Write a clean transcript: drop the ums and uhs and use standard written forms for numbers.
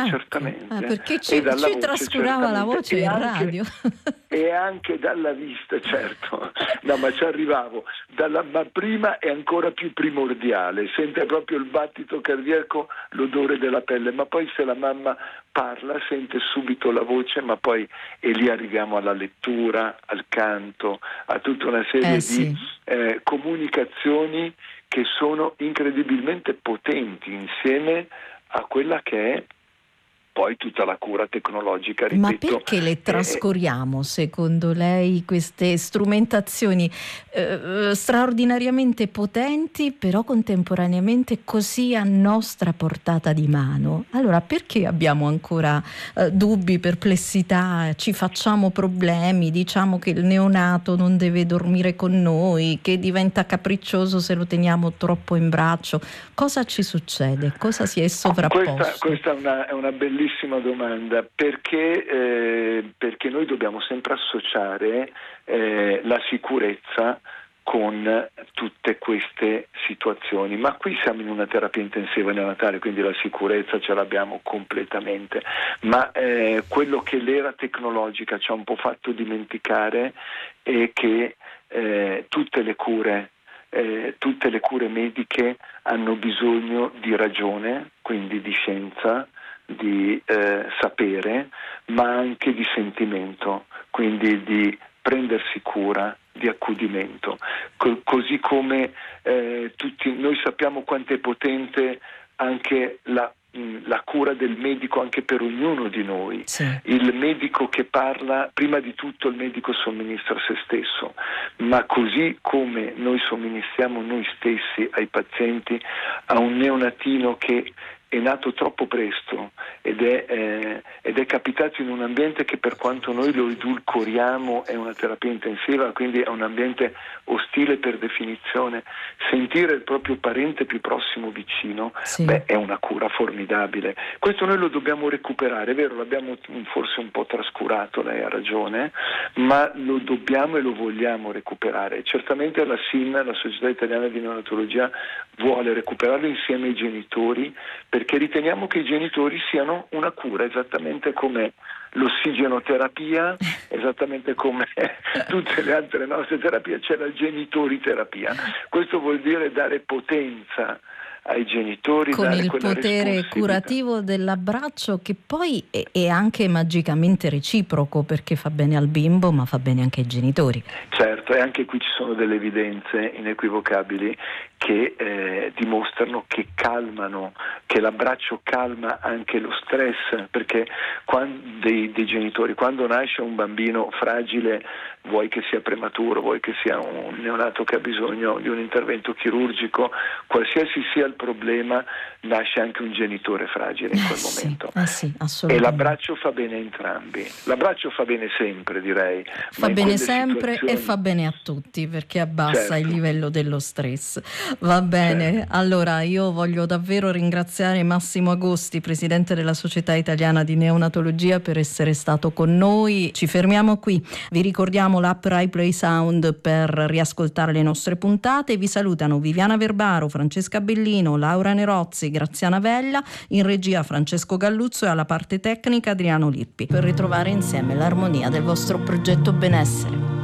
ecco. certamente. Perché ci voce, trascurava la voce in radio. E anche dalla vista, certo. No, ma ci arrivavo. Ma prima è ancora più primordiale, sente proprio il battito cardiaco, l'odore della pelle, ma poi se la mamma parla sente subito la voce, ma poi e lì arriviamo alla lettura, al canto, a tutta una serie di comunicazioni che sono incredibilmente potenti insieme a quella che è poi tutta la cura tecnologica, ripeto. Ma perché le trascuriamo, secondo lei, queste strumentazioni straordinariamente potenti, però contemporaneamente così a nostra portata di mano? Allora, perché abbiamo ancora dubbi, perplessità, ci facciamo problemi, diciamo che il neonato non deve dormire con noi, che diventa capriccioso se lo teniamo troppo in braccio? Cosa ci succede? Cosa si è sovrapposto? Questa è una bellissima domanda, perché noi dobbiamo sempre associare la sicurezza con tutte queste situazioni, ma qui siamo in una terapia intensiva neonatale, quindi la sicurezza ce l'abbiamo completamente, ma quello che l'era tecnologica ci ha un po' fatto dimenticare è che tutte le cure mediche hanno bisogno di ragione, quindi di scienza, di sapere, ma anche di sentimento, quindi di prendersi cura, di accudimento. Così come tutti noi sappiamo quanto è potente anche la cura del medico anche per ognuno di noi. Sì. Il medico che parla, prima di tutto il medico somministra se stesso, ma così come noi somministriamo noi stessi ai pazienti, a un neonatino che è nato troppo presto ed è capitato in un ambiente che, per quanto noi lo edulcoriamo, è una terapia intensiva, quindi è un ambiente ostile per definizione. Sentire il proprio parente più prossimo vicino, sì, è una cura formidabile. Questo noi lo dobbiamo recuperare, è vero, l'abbiamo forse un po' trascurato, lei ha ragione, ma lo dobbiamo e lo vogliamo recuperare. Certamente la SIN, la Società Italiana di Neonatologia, vuole recuperarlo insieme ai genitori, perché riteniamo che i genitori siano una cura, esattamente come l'ossigenoterapia, esattamente come tutte le altre nostre terapie, c'è la genitoriterapia. Questo vuol dire dare potenza ai genitori, con dare il quella potere curativo dell'abbraccio, che poi è anche magicamente reciproco, perché fa bene al bimbo ma fa bene anche ai genitori. Certo, e anche qui ci sono delle evidenze inequivocabili che dimostrano che calmano, che l'abbraccio calma anche lo stress, perché dei genitori, quando nasce un bambino fragile, vuoi che sia prematuro, vuoi che sia un neonato che ha bisogno di un intervento chirurgico, qualsiasi sia il problema, nasce anche un genitore fragile in quel momento. Sì, assolutamente. E l'abbraccio fa bene a entrambi. L'abbraccio fa bene sempre, direi. Fa bene sempre e fa bene a tutti, perché abbassa il livello dello stress. Va bene, certo. Allora io voglio davvero ringraziare Massimo Agosti, presidente della Società Italiana di Neonatologia, per essere stato con noi. Ci fermiamo qui. Vi ricordiamo l'app Rai Play Sound per riascoltare le nostre puntate. Vi salutano Viviana Verbaro, Francesca Bellino, Laura Nerozzi, Graziana Vella, in regia Francesco Galluzzo e alla parte tecnica Adriano Lippi, per ritrovare insieme l'armonia del vostro progetto benessere.